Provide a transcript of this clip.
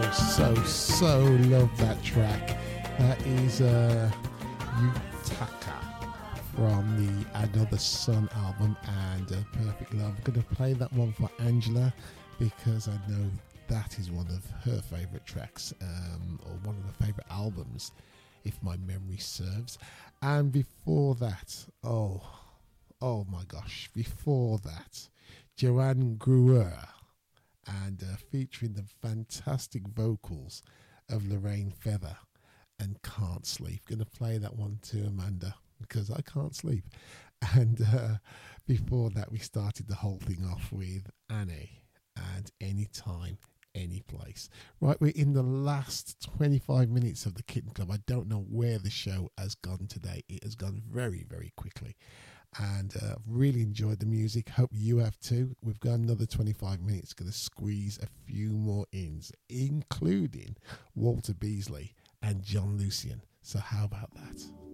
So love that track. That is Yutaka from the Another Sun album and Perfect Love. I'm going to play that one for Angela because I know that is one of her favourite tracks, or one of her favourite albums, if my memory serves. And before that, oh my gosh, before that, Joanne Gruer, and featuring the fantastic vocals of Lorraine Feather and Can't Sleep. Going to play that one to Amanda because I can't sleep. And before that, we started the whole thing off with Annie and Anytime, Any Place. Right, we're in the last 25 minutes of the Kitten Club. I don't know where the show has gone today. It has gone very, very quickly. And really enjoyed the music. Hope you have too. We've got another 25 minutes. Going to squeeze a few more ins, including Walter Beasley and John Lucian. So how about that?